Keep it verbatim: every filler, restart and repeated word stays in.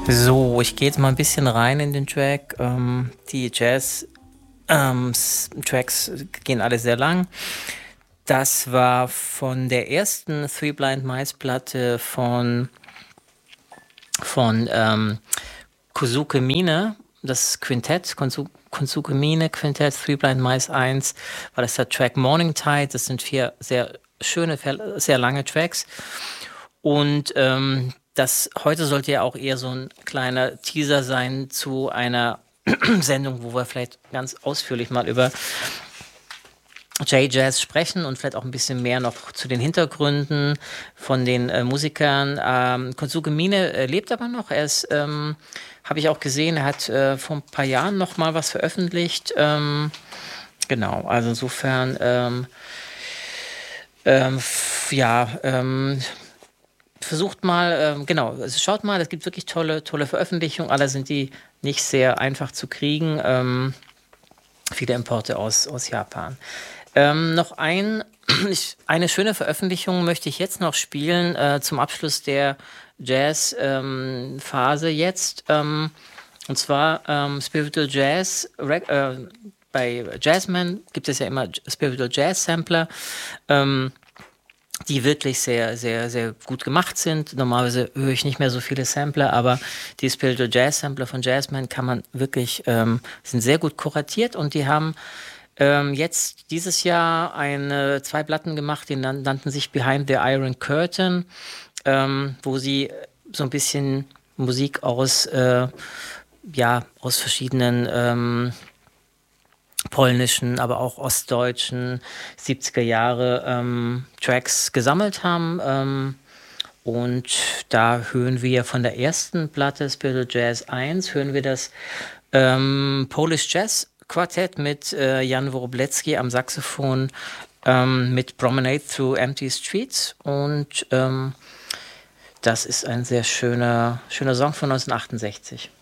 So, ich gehe jetzt mal ein bisschen rein in den Track. Ähm, die Jazz ähm, s- Tracks gehen alle sehr lang. Das war von der ersten Three Blind Mice Platte von, von ähm, Kosuke Mine, das Quintett, Konsu- Kosuke Mine Quintett, Three Blind Mice eins, war das der Track Morning Tide. Das sind vier sehr schöne, sehr lange Tracks. Und ähm, das heute sollte ja auch eher so ein kleiner Teaser sein zu einer Sendung, wo wir vielleicht ganz ausführlich mal über J-Jazz sprechen und vielleicht auch ein bisschen mehr noch zu den Hintergründen von den äh, Musikern. Ähm, Kosuke Mine äh, lebt aber noch. Er ist, ähm, habe ich auch gesehen, er hat äh, vor ein paar Jahren noch mal was veröffentlicht. Ähm, genau, also insofern, ähm, ähm, f- ja, ähm, versucht mal, ähm, genau, also schaut mal, es gibt wirklich tolle, tolle Veröffentlichungen. Alle sind die nicht sehr einfach zu kriegen. Ähm, viele Importe aus, aus Japan. Ähm, noch ein, ich, eine schöne Veröffentlichung möchte ich jetzt noch spielen äh, zum Abschluss der Jazz-Phase jetzt. Ähm, und zwar ähm, Spiritual Jazz. Rec- Äh, bei Jazzman gibt es ja immer Spiritual Jazz Sampler. Ähm, die wirklich sehr, sehr, sehr gut gemacht sind. Normalerweise höre ich nicht mehr so viele Sampler, aber die Spiritual Jazz Sampler von Jazzman kann man wirklich, ähm, sind sehr gut kuratiert und die haben ähm, jetzt dieses Jahr eine, zwei Platten gemacht, die nan- nannten sich Behind the Iron Curtain, ähm, wo sie so ein bisschen Musik aus, äh, ja, aus verschiedenen ähm, polnischen, aber auch ostdeutschen siebziger Jahre ähm, Tracks gesammelt haben. Ähm, und da hören wir von der ersten Platte Spiritual Jazz eins, hören wir das ähm, Polish Jazz Quartett mit äh, Jan Woroblewski am Saxophon, ähm, mit Promenade Through Empty Streets. Und ähm, das ist ein sehr schöner, schöner Song von neunzehnhundertachtundsechzig.